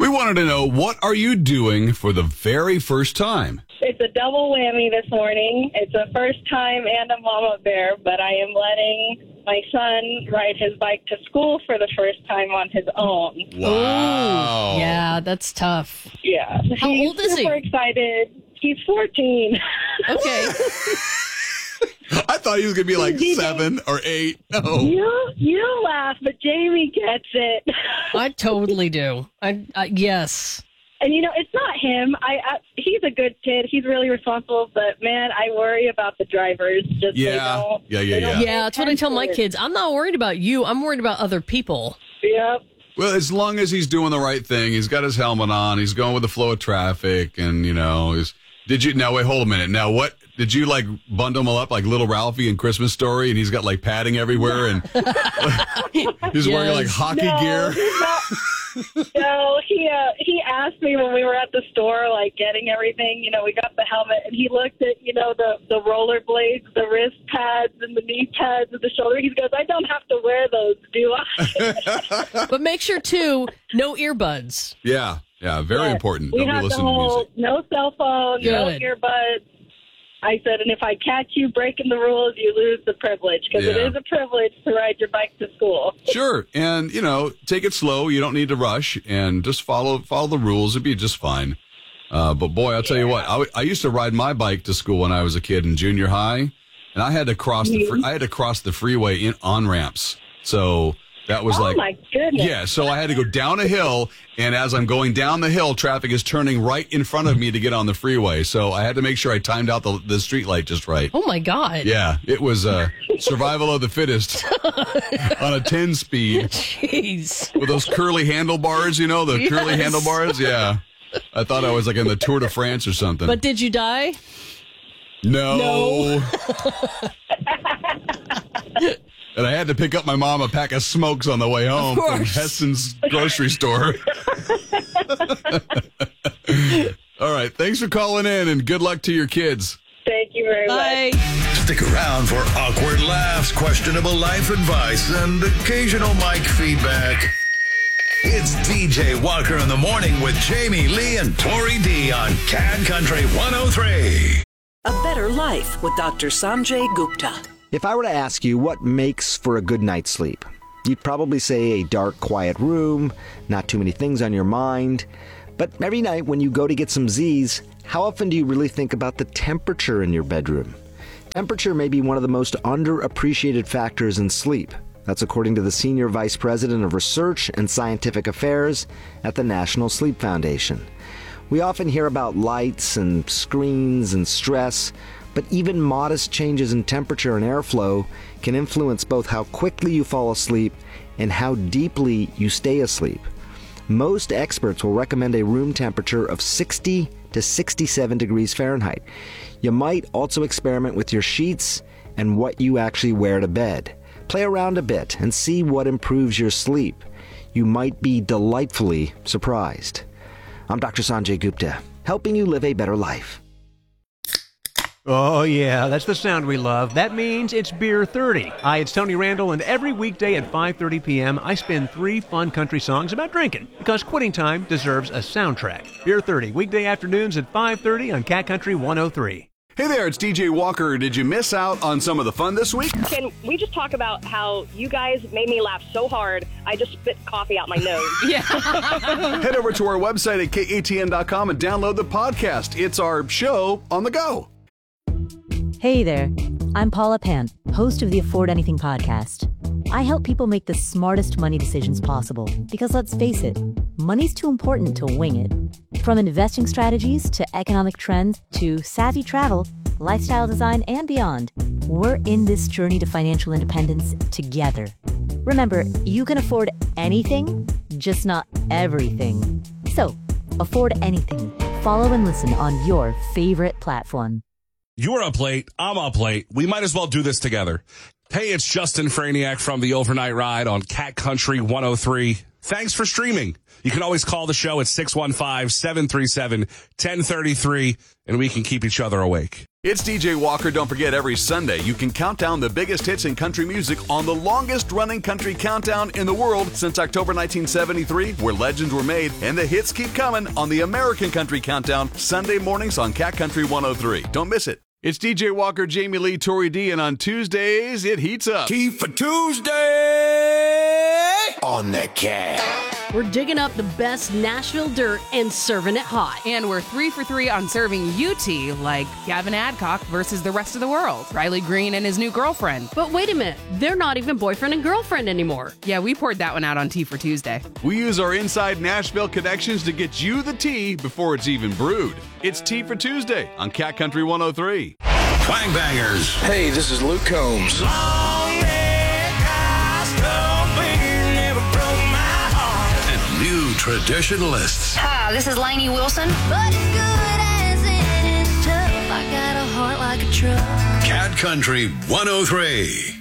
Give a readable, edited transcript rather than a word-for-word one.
We wanted to know, what are you doing for the very first time? It's a double whammy this morning. It's a first time and a mama bear, but I am letting my son ride his bike to school for the first time on his own. Wow. Ooh, yeah, that's tough. Yeah. How old is he? He's super excited. He's 14. Okay. I thought he was going to be like 7 or 8. No. You laugh, but Jamie gets it. I totally do. Yes. And, it's not him. He's a good kid. He's really responsible. But, man, I worry about the drivers. Just Yeah, that's what I tell my kids. I'm not worried about you. I'm worried about other people. Yep. Well, as long as he's doing the right thing, he's got his helmet on, he's going with the flow of traffic, and, now, wait, hold a minute. Now, what, did you, bundle him up like Little Ralphie in Christmas Story, and he's got, padding everywhere, and he's wearing, hockey gear? No, he asked me when we were at the store, getting everything, we got the helmet, and he looked at, the roller blades, the wrist pads, and the knee pads, and the shoulder. He goes, I don't have to wear those, do I? But make sure, too, no earbuds. Yeah, very important. We Don't be have listening to music. No cell phone, no earbuds. I said, and if I catch you breaking the rules, you lose the privilege, because it is a privilege to ride your bike to school. Sure, and, take it slow. You don't need to rush, and just follow the rules. It'd be just fine. But, boy, I'll tell you what, I used to ride my bike to school when I was a kid in junior high, and I had to cross the freeway in on-ramps. So that was oh my goodness. Yeah, so I had to go down a hill, and as I'm going down the hill, traffic is turning right in front of me to get on the freeway. So I had to make sure I timed out the street light just right. Oh, my God. Yeah, it was survival of the fittest on a 10-speed. Jeez. With those curly handlebars, the curly handlebars? Yeah. I thought I was in the Tour de France or something. But did you die? No. And I had to pick up my mom a pack of smokes on the way home from Heston's grocery store. All right. Thanks for calling in, and good luck to your kids. Thank you very much. Stick around for awkward laughs, questionable life advice, and occasional mic feedback. It's DJ Walker in the Morning with Jamie Lee and Tori D on Cat Country 103. A better life with Dr. Sanjay Gupta. If I were to ask you what makes for a good night's sleep, you'd probably say a dark, quiet room, not too many things on your mind. But every night when you go to get some Z's, how often do you really think about the temperature in your bedroom? Temperature may be one of the most underappreciated factors in sleep. That's according to the Senior Vice President of Research and Scientific Affairs at the National Sleep Foundation. We often hear about lights and screens and stress, but even modest changes in temperature and airflow can influence both how quickly you fall asleep and how deeply you stay asleep. Most experts will recommend a room temperature of 60 to 67 degrees Fahrenheit. You might also experiment with your sheets and what you actually wear to bed. Play around a bit and see what improves your sleep. You might be delightfully surprised. I'm Dr. Sanjay Gupta, helping you live a better life. Oh, yeah, that's the sound we love. That means it's Beer 30. Hi, it's Tony Randall, and every weekday at 5:30 p.m., I spin 3 fun country songs about drinking, because quitting time deserves a soundtrack. Beer 30, weekday afternoons at 5:30 on Cat Country 103. Hey there, it's DJ Walker. Did you miss out on some of the fun this week? Can we just talk about how you guys made me laugh so hard, I just spit coffee out my nose? Yeah. Head over to our website at katn.com and download the podcast. It's our show on the go. Hey there, I'm Paula Pant, host of the Afford Anything podcast. I help people make the smartest money decisions possible because, let's face it, money's too important to wing it. From investing strategies to economic trends to savvy travel, lifestyle design, and beyond, we're in this journey to financial independence together. Remember, you can afford anything, just not everything. So, afford anything. Follow and listen on your favorite platform. You're up late. I'm up late. We might as well do this together. Hey, it's Justin Franiak from the Overnight Ride on Cat Country 103. Thanks for streaming. You can always call the show at 615-737-1033, and we can keep each other awake. It's DJ Walker. Don't forget, every Sunday, you can count down the biggest hits in country music on the longest-running country countdown in the world since October 1973, where legends were made, and the hits keep coming on the American Country Countdown, Sunday mornings on Cat Country 103. Don't miss it. It's DJ Walker, Jamie Lee, Tori D, and on Tuesdays, it heats up. Tea for Tuesday on the Cat. We're digging up the best Nashville dirt and serving it hot. And we're 3 for 3 on serving you tea, like Gavin Adcock versus the rest of the world, Riley Green and his new girlfriend. But wait a minute, they're not even boyfriend and girlfriend anymore. Yeah, we poured that one out on Tea for Tuesday. We use our inside Nashville connections to get you the tea before it's even brewed. It's Tea for Tuesday on Cat Country 103. Twang Bangers. Hey, this is Luke Combs. New Traditionalists. Hi, this is Lainey Wilson. But as good as it is tough, I got a heart like a truck. Cat Country 103.